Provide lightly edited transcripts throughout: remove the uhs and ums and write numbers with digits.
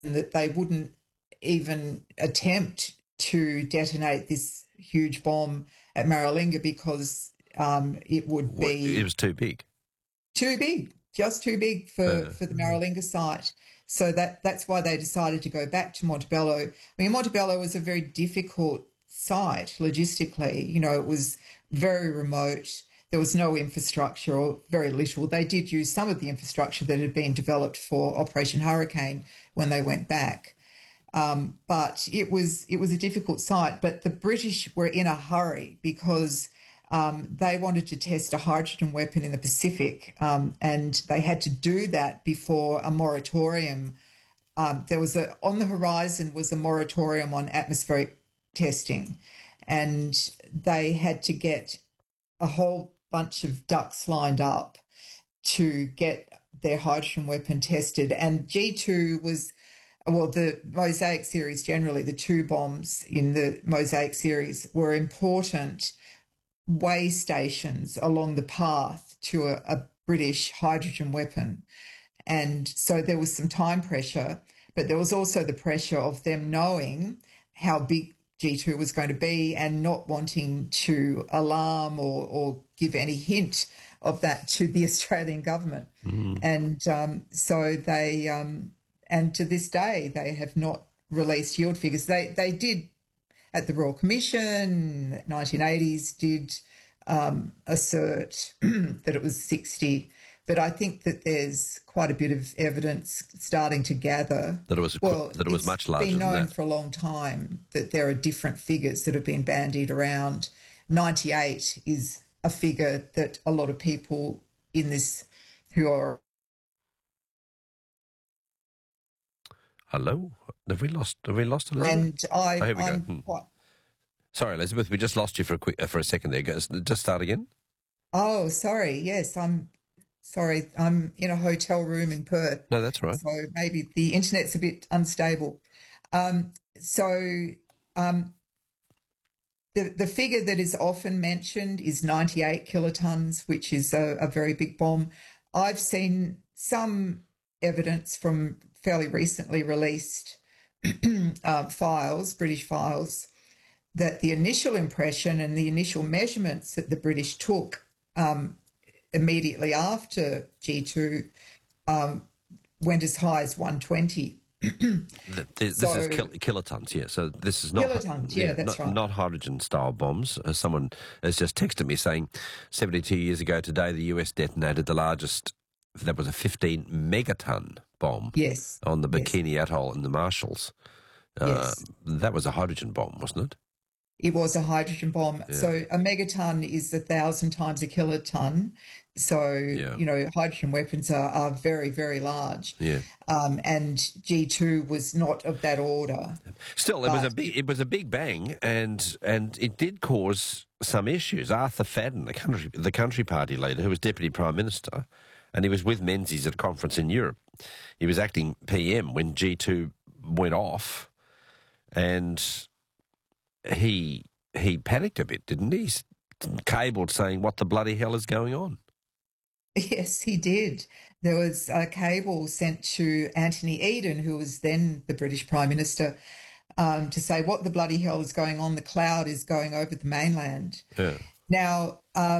that they wouldn't even attempt to detonate this huge bomb at Maralinga because it would It be was too big. too big, just too big for the Maralinga site. So that's why they decided to go back to Montebello. I mean, Montebello was a very difficult site logistically. You know, it was very remote. There was no infrastructure or very little. They did use some of the infrastructure that had been developed for Operation Hurricane when they went back. But it was a difficult site. But the British were in a hurry because they wanted to test a hydrogen weapon in the Pacific, and they had to do that before a moratorium. There was on the horizon was a moratorium on atmospheric testing, and they had to get a whole bunch of ducks lined up to get their hydrogen weapon tested. And G2 was, well, the Mosaic series generally, the two bombs in the Mosaic series were important way stations along the path to a British hydrogen weapon. And so there was some time pressure, but there was also the pressure of them knowing how big G2 was going to be and not wanting to alarm or give any hint of that to the Australian government. And so they, and to this day, they have not released yield figures. They did at the Royal Commission, 1980s, did assert that it was 60. But I think that there's quite a bit of evidence starting to gather that it was much larger. It's been known than that. for a long time that there are different figures that have been bandied around. 98 is a figure that a lot of people in this who are. Hello, have we lost Elizabeth? And here we I'm go. quite. Sorry, Elizabeth, we just lost you for a second there. Just start again. Oh, sorry. Yes, I'm sorry. I'm in a hotel room in Perth. No, that's right. So maybe the internet's a bit unstable. The figure that is often mentioned is 98 kilotons, which is a very big bomb. I've seen some evidence from fairly recently released files, British files, that the initial impression and the initial measurements that the British took immediately after G2 went as high as 120. This is kilotons, yeah. So this is not kilotons, yeah, that's right. Not hydrogen-style bombs. Someone has just texted me saying 72 years ago today the US detonated the largest, that was a 15 megaton bomb on the Bikini Atoll in the Marshalls. That was a hydrogen bomb, wasn't it? It was a hydrogen bomb. Yeah. So a megaton is 1,000 times a kiloton. So, you know, hydrogen weapons are very, very large. Yeah. And G2 was not of that order. Still, it was a big bang, and it did cause some issues. Arthur Fadden, the country party leader, who was Deputy Prime Minister, and he was with Menzies at a conference in Europe. He was acting PM when G2 went off, and he panicked a bit, didn't he? He's cabled saying, "What the bloody hell is going on?" Yes, he did. There was a cable sent to Anthony Eden, who was then the British Prime Minister, to say, "What the bloody hell is going on? The cloud is going over the mainland." Yeah. Now,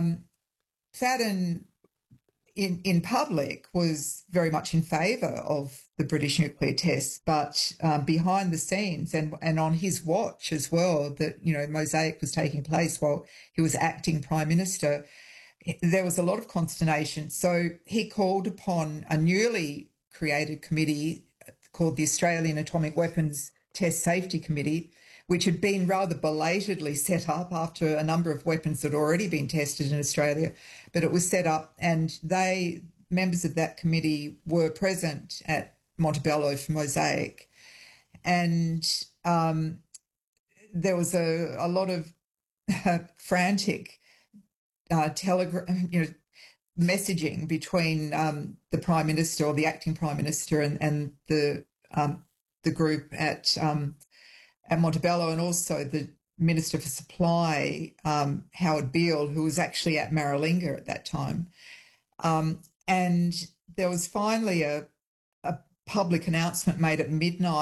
Fadden in public was very much in favour of the British nuclear tests, but behind the scenes and on his watch as well, that, you know, Mosaic was taking place while he was acting Prime Minister, there was a lot of consternation. So he called upon a newly created committee called the Australian Atomic Weapons Test Safety Committee, which had been rather belatedly set up after a number of weapons had already been tested in Australia. But it was set up, and members of that committee were present at Montebello for Mosaic. And there was a lot of frantic messaging between the Prime Minister or the acting Prime Minister and the group at Montebello, and also the Minister for Supply, Howard Beale, who was actually at Maralinga at that time. And there was finally a public announcement made at midnight